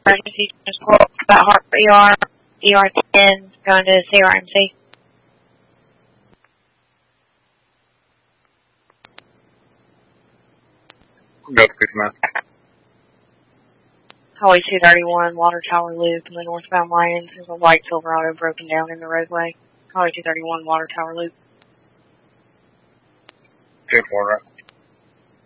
emergency transport about Heart ER 10 going to CRMC. Go to Christmas. Highway 231, Water Tower Loop in the northbound lanes. There's a white Silverado broken down in the roadway. Highway 231, Water Tower Loop. 2-4, right?